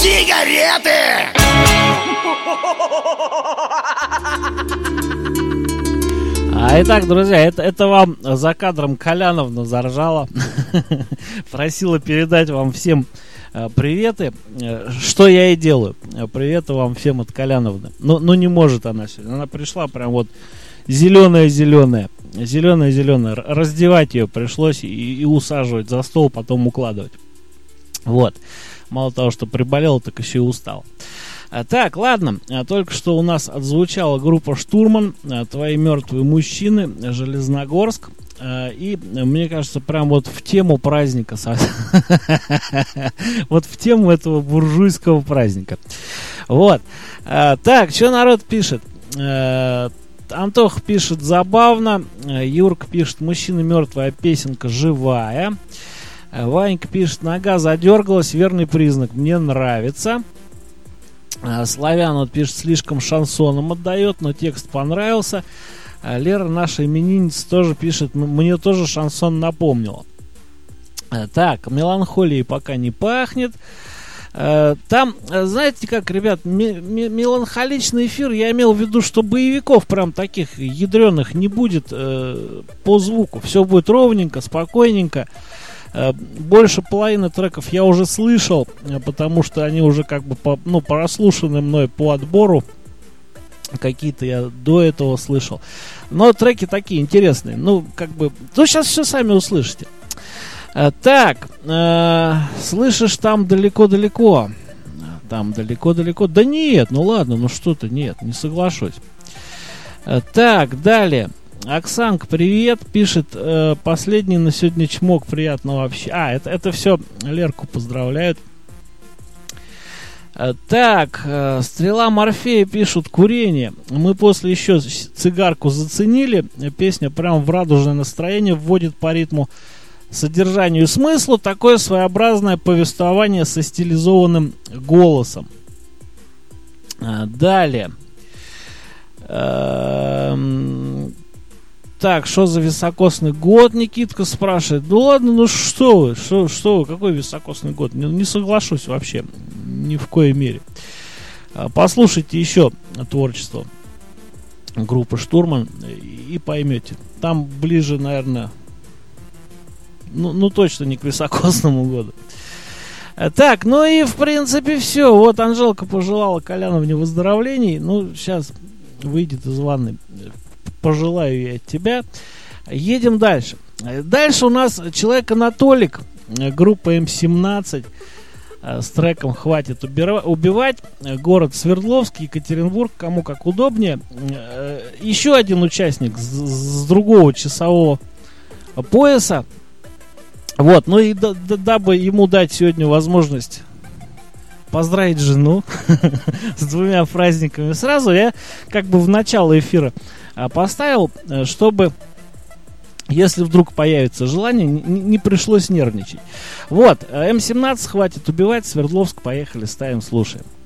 Сигареты! Итак, друзья, это вам за кадром Коляновна заржала. Просила передать вам всем приветы. Что я и делаю. Приветы вам всем от Коляновны. Но не может она сегодня. Она пришла прям вот зеленая. Раздевать ее пришлось и усаживать за стол, потом укладывать. Вот. Мало того, что приболела, так еще и устала. Так, ладно, только что у нас отзвучала группа «Штурман», «Твои мертвые мужчины», «Железногорск». И, мне кажется, прям вот в тему праздника, вот в тему этого буржуйского праздника. Вот. Так, что народ пишет? Антох пишет: забавно. Юрк пишет: мужчина мертвая, песенка живая. Ванька пишет: нога задергалась, верный признак, мне нравится. Славян вот пишет: слишком шансоном отдает, но текст понравился. Лера, наша именинница, тоже пишет: мне тоже шансон напомнила. Так, меланхолией пока не пахнет. Там, знаете как, ребят, меланхоличный эфир, я имел в виду, что боевиков прям таких ядреных не будет по звуку. Все будет ровненько, спокойненько. Больше половины треков я уже слышал, потому что они уже как бы прослушаны мной по отбору. Какие-то я до этого слышал. Но треки такие интересные. Сейчас все сами услышите. Так, слышишь, там далеко-далеко. Там далеко-далеко. Да нет, ладно, что-то нет, не соглашусь. Так, далее. Оксанка, привет, пишет: последний на сегодня чмок, приятно вообще. Это все Лерку поздравляют. Так, Стрела Морфея пишут: курение. Мы после еще цигарку заценили. Песня прям в радужное настроение вводит по ритму, содержанию и смыслу. Такое своеобразное повествование со стилизованным голосом. Далее. Так, что за високосный год, Никитка спрашивает. Ну ладно, что вы, какой високосный год? Не соглашусь вообще, ни в коей мере. Послушайте еще творчество группы «Штурман» и поймете. Там ближе, наверное, точно не к високосному году. Так, и в принципе все. Вот Анжелка пожелала Коляновне выздоровлений. Сейчас выйдет из ванны. Пожелаю я от тебя. Едем дальше. Дальше у нас Человек-Анатолик, группа М17 с треком «Хватит убивать». Город Свердловск, Екатеринбург, кому как удобнее. Еще один участник с другого часового пояса. Вот, и дабы ему дать сегодня возможность поздравить жену с двумя праздниками сразу, я как бы в начало эфира поставил, чтобы, если вдруг появится желание, не пришлось нервничать. Вот, М17, «Хватит убивать», Свердловск, поехали, ставим, слушаем.